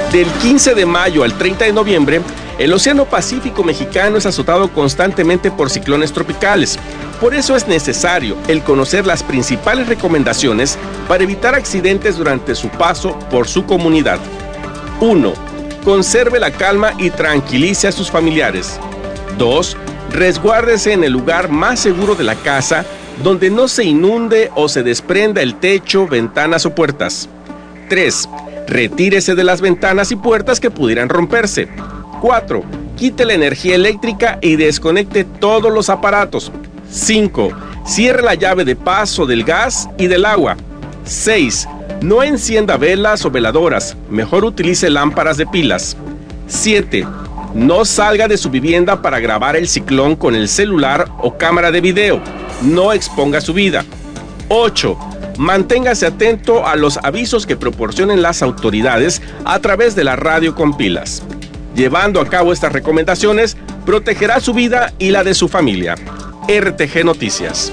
Del 15 de mayo al 30 de noviembre, el Océano Pacífico mexicano es azotado constantemente por ciclones tropicales. Por eso es necesario el conocer las principales recomendaciones para evitar accidentes durante su paso por su comunidad. 1. Conserve la calma y tranquilice a sus familiares. 2. Resguárdese en el lugar más seguro de la casa, donde no se inunde o se desprenda el techo, ventanas o puertas. 3. Retírese de las ventanas y puertas que pudieran romperse. 4. Quite la energía eléctrica y desconecte todos los aparatos. 5. Cierre la llave de paso del gas y del agua. 6. No encienda velas o veladoras, mejor utilice lámparas de pilas. 7. No salga de su vivienda para grabar el ciclón con el celular o cámara de video. No exponga su vida. 8. Manténgase atento a los avisos que proporcionen las autoridades a través de la radio con pilas. Llevando a cabo estas recomendaciones, protegerá su vida y la de su familia. RTG Noticias.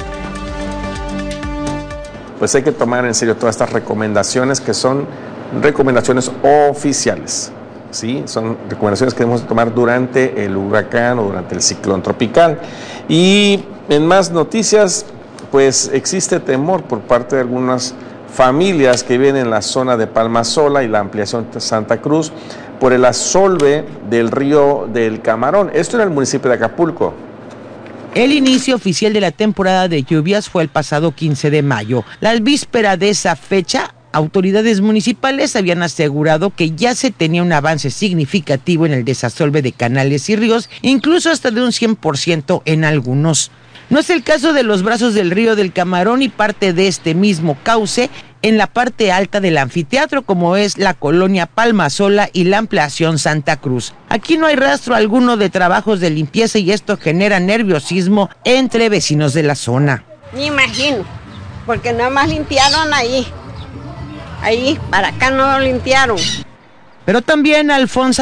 Pues hay que tomar en serio todas estas recomendaciones que son recomendaciones oficiales, ¿sí? Son recomendaciones que debemos tomar durante el huracán o durante el ciclón tropical. Y en más noticias, pues existe temor por parte de algunas familias que viven en la zona de Palmasola y la ampliación de Santa Cruz por el asolve del río del Camarón. Esto en el municipio de Acapulco. El inicio oficial de la temporada de lluvias fue el pasado 15 de mayo. La víspera de esa fecha, autoridades municipales habían asegurado que ya se tenía un avance significativo en el desasolve de canales y ríos, incluso hasta de un 100% en algunos. No es el caso de los brazos del río del Camarón y parte de este mismo cauce en la parte alta del anfiteatro, como es la colonia Palmasola y la ampliación Santa Cruz. Aquí no hay rastro alguno de trabajos de limpieza y esto genera nerviosismo entre vecinos de la zona. Me imagino, porque nada más limpiaron ahí, para acá no lo limpiaron. Pero también Alfonso